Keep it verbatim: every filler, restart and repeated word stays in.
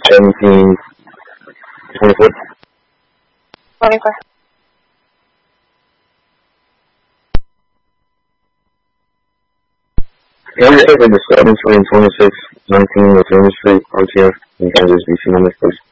seventeen, twenty-four. twenty-four. Can you check the disturbance between twenty-six nineteen with Raymond Street, R T F, in Kansas, D C numbers, please?